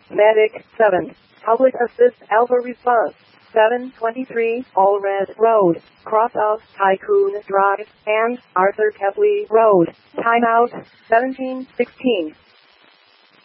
Medic 7. Public Assist Alpha Response. 723 Allred Road, cross of Tycoon Drive, and Arthur Kepley Road. Timeout 1716.